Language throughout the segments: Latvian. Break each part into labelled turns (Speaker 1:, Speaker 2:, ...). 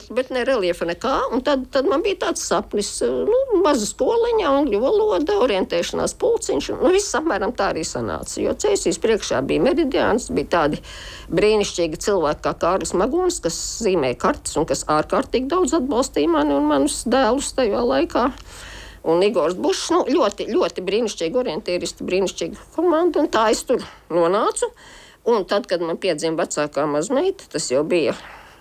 Speaker 1: bet ne reliefa nekā. Un tad man bija tāds sapnis, maza skoliņa, angļu valoda, orientēšanās pulciņš. Viss apmēram tā arī sanāca. Jo Cēsīs priekšā bija Meridiāns, bija tādi brīnišķīgi cilvēki kā Kārlis Magonis, kas zīmēja kartes un kas ārkārtīgi daudz atbalstīja mani un manus dēlus tajā laikā. Un Igors Bušs, ļoti, ļoti brīnišķīgi orientēristi, brīnišķīga komanda, un tā es tur nonācu. Un tad, kad man piedzima vecākā mazmeita, tas jau bija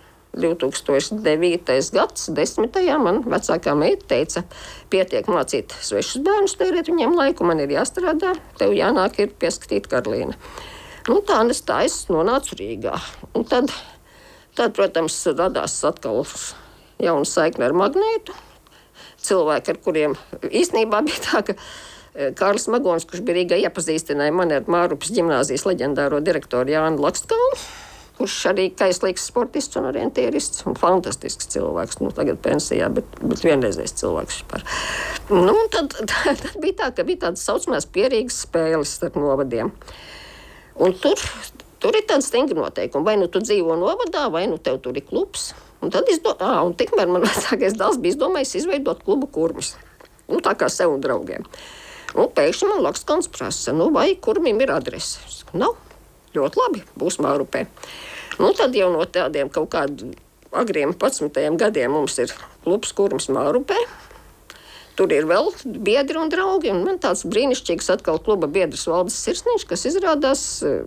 Speaker 1: 2009. gads, 10. man vecākā meita teica, pietiek mācīt svešus bērnus, tērēt viņiem laiku, man ir jāstrādā, tev jānāk ir pieskatīt Karlīna. Tā es nonācu Rīgā. Un tad, protams, radās atkal jauna saikne ar Magnētu. Cilvēki, ar kuriem īstenībā bija tā, ka Kārlis Magonis, kurš bija Rīgā, iepazīstināja mani ar Mārupas ģimnāzijas leģendāro direktoru Jānu Lakstkalnu, kurš arī kaislīgs sportists un orientērists un fantastisks cilvēks. Tagad pensijā, bet vienreizējs cilvēks vispār. Tad bija tā, ka bija tādas saucamās pierīgas spēles starp novadiem. Un tur ir tāda stingra noteikuma. Vai tu dzīvo novadā, vai tev tur ir klubs. Un tikmēr man vecākais dēls bija izdomājis izveidot klubu Kurmis. Tā kā sev un draugiem. Pēkšņi man Lakstkalns prasa, vai Kurmim ir adrese. Es saku, nav. Ļoti labi, būs Mārupē. Tad jau no tādiem kaut kādiem agriem 11. gadiem mums ir klubs Kurmis Mārupē. Tur ir vēl biedri un draugi. Un man tāds brīnišķīgs atkal kluba biedrs Valdis Sirsniņš, kas izrādās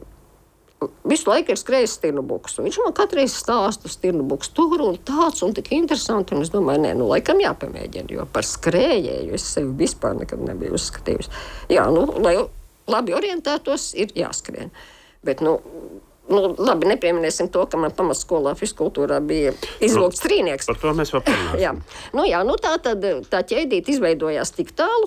Speaker 1: visu laiku ir skrējis Stirnubukus. Viņš man katreiz stāsta Stirnubukus tur un tāds un tik interesanti. Un es domāju, laikam jāpamēģina, jo par skrējēju es sevi vispār nekad nebiju uzskatījusi. Jā, lai labi orientētos, ir jāskrien. Bet, labi, nepieminēsim to, ka man pamatskolā fizkultūrā bija izlūgts trīnieks.
Speaker 2: Par to mēs vēl parunāsim.
Speaker 1: Tā ķēdīte izveidojās tik tālu,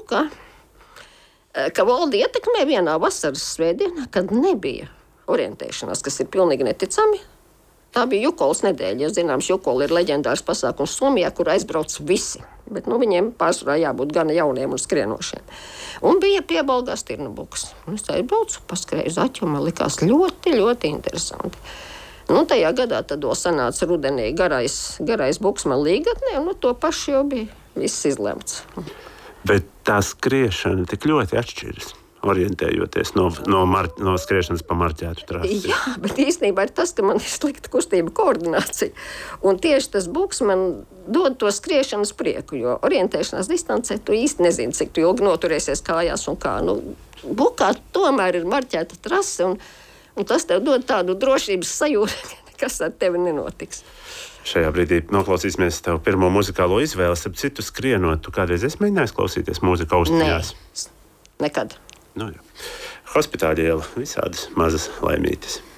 Speaker 1: ka valdi ietekmē vienā vasaras svētdienā, kad nebija orientēšanās, kas ir pilnīgi neticami. Tā bija Jukolas nedēļa. Ja zināms, Jukola ir leģendārs pasākums Somijā, kur aizbrauc visi. Bet viņiem pārsvarā jābūt gan jauniem un skrienošiem. Un bija piebalgā Stirnubuks. Es aizbraucu, paskrēju zaķi, un man likās ļoti, ļoti interesanti. Tajā gadā tad vēl sanāca rudenī garais Buksman līgatnē, un to pašu jau bija viss izlemts.
Speaker 2: Bet tā skriešana tik ļoti atšķiras. Orientējoties no skriešanas pa marķētu trasi.
Speaker 1: Jā, bet īstenībā ir tas, ka man ir slikta kustība koordinācija. Un tieši tas buks man dod to skriešanas prieku, jo orientēšanās distancē tu īsti nezini, cik tu ilgi noturēsies kājās un kā. Bukā tomēr ir marķēta trase, un tas tev dod tādu drošības sajūtu, kas ar tevi nenotiks.
Speaker 2: Šajā brīdī noklausīsimies tev pirmo muzikālo izvēli. Starp citu skrienot, tu kādreiz esi mēģinājis klausīties mūziku Austrijās?
Speaker 1: Nē, nekad.
Speaker 2: Hospitāļa iela, visādas mazas laimītes.